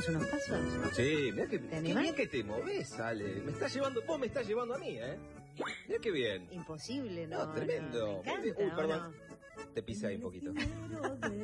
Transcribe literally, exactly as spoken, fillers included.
¿Damos unos pasos? Sí, mira que, ¿Te qué animás? bien que te movés, Ale. Me estás llevando, vos me estás llevando a mí, ¿eh? Mira qué bien. Imposible, ¿no? No, tremendo. No, me encanta, Uy, perdón. ¿o no? Te pisé ahí un poquito.